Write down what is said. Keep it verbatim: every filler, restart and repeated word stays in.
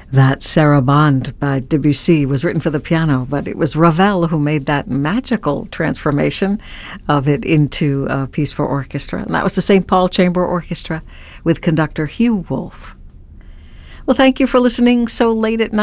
That Sarabande by Debussy was written for the piano, but it was Ravel who made that magical transformation of it into a piece for orchestra. And that was the Saint Paul Chamber Orchestra with conductor Hugh Wolf. Well, thank you for listening so late at night.